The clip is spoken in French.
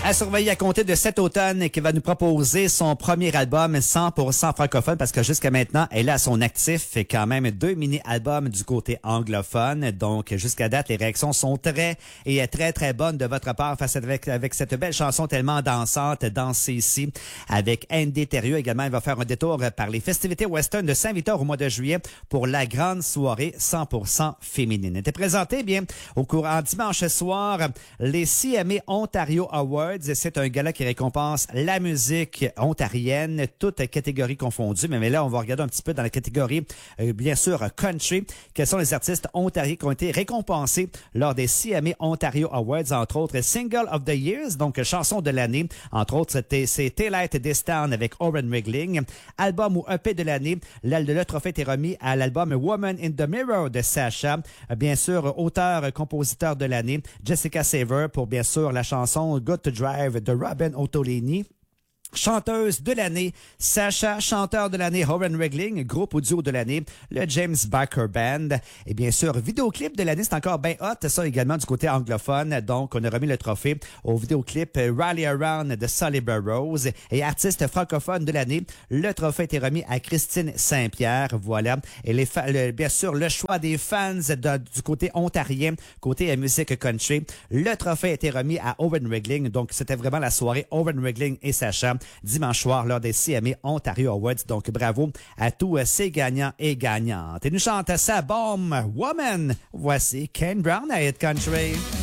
À surveiller à compter de cet automne qui va nous proposer son premier album 100% francophone parce que jusqu'à maintenant, elle a à son actif quand même 2 mini-albums du côté anglophone. Donc, jusqu'à date, les réactions sont très bonnes de votre part face avec cette belle chanson tellement dansante, Danser ici, avec Andy Thériault. Également, elle va faire un détour par les festivités western de Saint-Victor au mois de juillet pour la grande soirée 100% féminine. Elle était présentée, bien, au courant dimanche soir, les CMA Ontario Awards. C'est un gala qui récompense la musique ontarienne, toutes catégories confondues. Mais là, on va regarder un petit peu dans la catégorie, bien sûr, country. Quels sont les artistes ontariens qui ont été récompensés lors des CMA Ontario Awards, entre autres Single of the Years, donc chanson de l'année. Entre autres, c'est Taillight This Town avec Oren Wriggling. Album ou EP de l'année, le trophée était remis à l'album Woman in the Mirror de Sasha. Bien sûr, auteur-compositeur de l'année, Jessica Saver pour, bien sûr, la chanson Good to Drive de Robin Ottolini. Chanteuse de l'année, Sasha. Chanteur de l'année, Oren Wriggling. Groupe ou duo de l'année, le James Barker Band. Et bien sûr, vidéoclip de l'année, c'est encore bien hot. Ça également du côté anglophone. Donc, on a remis le trophée au vidéoclip Rally Around de Sully Burrows. Et artiste francophone de l'année, le trophée a été remis à Christine Saint-Pierre. Voilà. Et bien sûr, le choix des fans du côté ontarien, côté musique country. Le trophée a été remis à Oren Wriggling. Donc, c'était vraiment la soirée Oren Wriggling et Sasha dimanche soir lors des CMA Ontario Awards. Donc, bravo à tous ces gagnants et gagnantes. Et nous chante sa bombe Woman. Voici Kane Brown à Hit Country.